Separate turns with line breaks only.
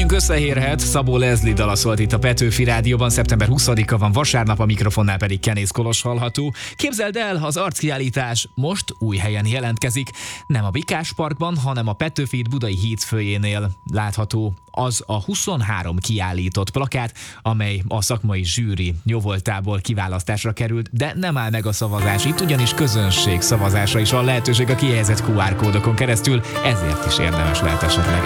megint összeérhet. Szabó Leslie dala szólt itt a Petőfi Rádióban. Szeptember 20-a van vasárnap, a mikrofonnál pedig Kenész Kolos hallható. Képzeld el, az arckiállítás most új helyen jelentkezik. Nem a Bikás Parkban, hanem a Petőfi budai hídfőjénél látható az a 23 kiállított plakát, amely a szakmai zsűri jóvoltából kiválasztásra került, de nem áll meg a szavazás. Itt ugyanis közönség szavazásra is van lehetőség a kihelyezett QR kódokon keresztül, ezért is érdemes lehet esetleg